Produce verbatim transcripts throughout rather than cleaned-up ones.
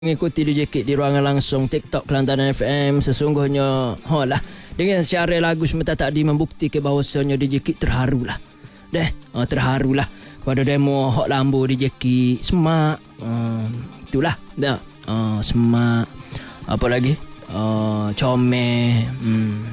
Mengikuti D J Kit di ruangan langsung TikTok Kelantan F M. Sesungguhnya ho lah, dengan siaran lagu sebentar tadi membuktikan bahawasanya D J Kit terharu lah. Deh, oh, terharu lah pada demo hok lambu D J Kit semak. Uh, itulah dah. Uh, semak. Apa lagi? Uh, comel. Hmm.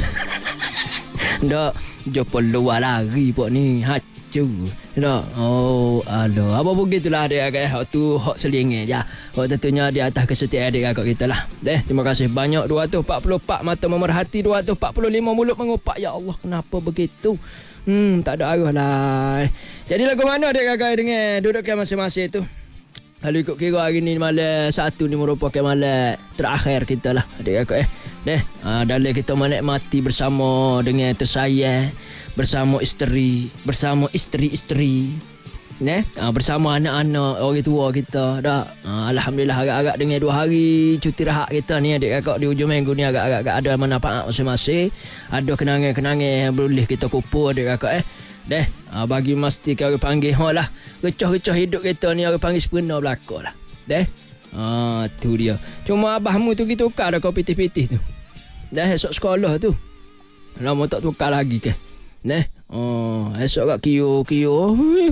Dak jopo luar lari pok ni. Hacu. Dak. Oh, aduh. Apa begitulah dia agak hok tu hok selingih je. Oh, tentunya di atas kesetiaan adik kakak kita lah. Deh, terima kasih banyak. Dua ratus empat puluh empat mata memerhati, dua ratus empat puluh lima mulut mengupak. Ya Allah, kenapa begitu? Hmm, tak ada arah lah. Jadi lagu mana adik kakak dengar? Dudukkan masing-masing tu. Kalau ikut kira hari ni malam satu ni merupakan malam terakhir kita lah adik kakak eh. Deh, uh, dalam kita menikmati bersama dengan tersayang, bersama isteri, bersama isteri-isteri. Neh, uh, bersama anak-anak orang tua kita. Dah, uh, alhamdulillah agak-agak dengan dua hari cuti rahat kita ni adik kakak di hujung minggu ni agak-agak ada manfaat masing-masing. Ada kenangan-kenangan yang boleh kita kumpul adik kakak eh. Deh, uh, bagi memastikan orang panggil ho lah. Recah-recah hidup kita ni orang panggil sepenuh belaka lah. Deh. Ah, tu dia. Cuma abahmu tu kita tukar dah kau pitih-pitih tu. Dah esok sekolah tu. Lama tak tukar lagi ke? Neh. Oh, esok kat kio-kio.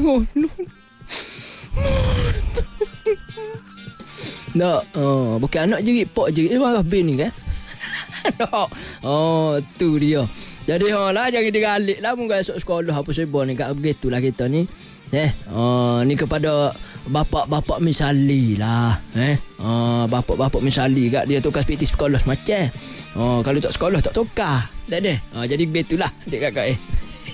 Tak, oh, bukan anak jerit pok jerit. Eh, marah bin ni kan? Oh, tu dia. Jadi ha lah, jangan digalik lah mungkin esok sekolah apa sebab ni kat begitulah kita ni. Eh, oh, ni kepada bapak-bapak misali lah. Eh, oh, bapak-bapak misali kat dia tukar spetis sekolah semacam. Oh, kalau tak sekolah tak tukar. Tak ada. Oh, jadi begitulah adik kakak eh.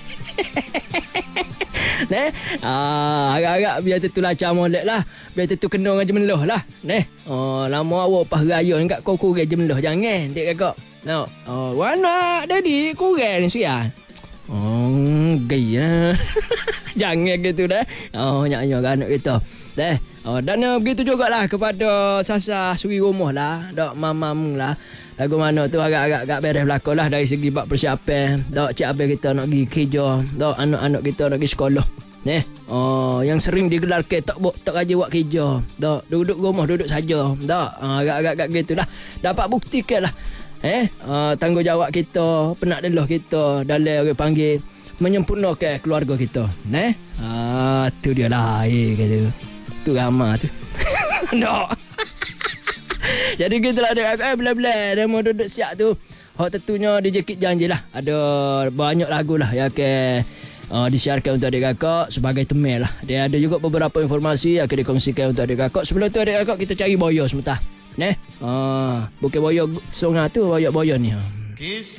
Neh, ah, agak-agak biar tentulah camolek lah. Biar tentu kena dengan jemeloh lah. Neh, oh, lama awak pas raya ni kat kau kurang jemeloh jangan adik kakak. No. Oh, warna daddy kurang ni sian. Oh, gaya. Jangan gitu dah. Oh, nyak-nyak anak kita. Deh. Oh, dan uh, begitu jugalah kepada Sasa suri rumah lah. Dok mamam lah. Lagu mana tu agak-agak agak beres belakang lah dari segi bab persiapan. Dok cik abang kita nak pergi kerja. Dok anak-anak kita nak pergi sekolah. Eh, oh, yang sering digelar ke tak buat tak kerja buat kerja. Dok duduk rumah duduk saja. Dok uh, agak-agak gitulah. Dapat buktikan lah. Eh, uh, tanggungjawab kita, penak delah kita dalam orang panggil menyempurnakan keluarga kita. Eh, ah, tu dia lah eh, kata. Tu ramah tu. No. Jadi gitulah adik aku eh bila-bila dia mau duduk siap tu. Hak tentunya D J Kit janjilah ada banyak lagu lah yang akan uh, disiarkan untuk adik kakak sebagai temel lah. Dia ada juga beberapa informasi yang akan dikongsikan untuk adik kakak. Sebelum tu adik kakak kita cari boyo sebentar. Neh, ah, bukan boyo sungai tu, boyo-boyo ni.